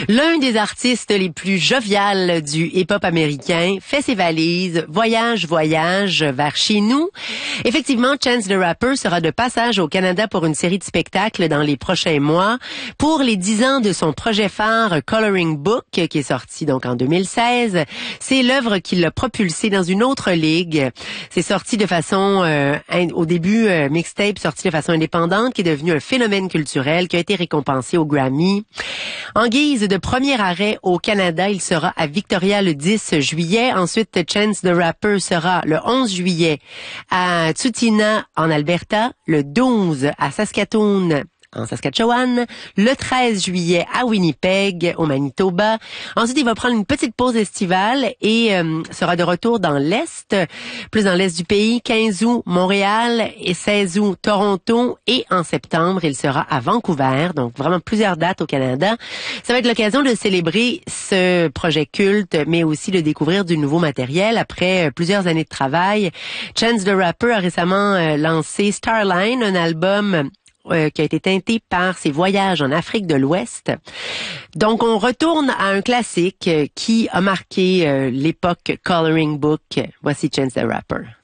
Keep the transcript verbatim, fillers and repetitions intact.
L'un des artistes les plus joviales du hip-hop américain fait ses valises, voyage, voyage vers chez nous. Effectivement, Chance the Rapper sera de passage au Canada pour une série de spectacles dans les prochains mois. Pour les dix ans de son projet phare Coloring Book, qui est sorti donc en deux mille seize, c'est l'œuvre qui l'a propulsé dans une autre ligue. C'est sorti de façon, euh, au début, euh, mixtape sorti de façon indépendante, qui est devenu un phénomène culturel, qui a été récompensé au Grammy. En guise de premier arrêt au Canada, il sera à Victoria le dix juillet. Ensuite, Chance the Rapper sera le onze juillet à Tsutina en Alberta, le douze à Saskatoon en Saskatchewan, le treize juillet à Winnipeg, au Manitoba. Ensuite, il va prendre une petite pause estivale et euh, sera de retour dans l'Est, plus dans l'Est du pays, quinze août, Montréal et seize août, Toronto. Et en septembre, il sera à Vancouver, donc vraiment plusieurs dates au Canada. Ça va être l'occasion de célébrer ce projet culte, mais aussi de découvrir du nouveau matériel. Après plusieurs années de travail, Chance the Rapper a récemment euh, lancé Starline, un album Euh, qui a été teinté par ses voyages en Afrique de l'Ouest. Donc, on retourne à un classique euh, qui a marqué euh, l'époque Coloring Book. Voici Chance the Rapper.